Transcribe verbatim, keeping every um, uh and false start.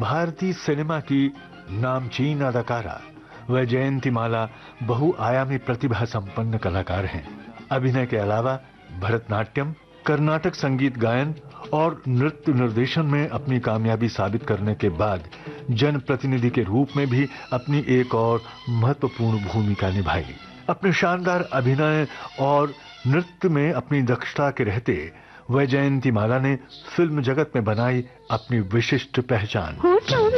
भारतीय सिनेमा की नामचीन अदाकारा वैजयंतीमाला बहुआयामी प्रतिभा संपन्न कलाकार हैं। अभिनय के अलावा भरतनाट्यम, कर्नाटक संगीत गायन और नृत्य निर्देशन में अपनी कामयाबी साबित करने के बाद जनप्रतिनिधि के रूप में भी अपनी एक और महत्वपूर्ण भूमिका निभाई। अपने शानदार अभिनय और नृत्य में अपनी दक्षता के रहते वैजयंतीमाला ने फिल्म जगत में बनाई अपनी विशिष्ट पहचान।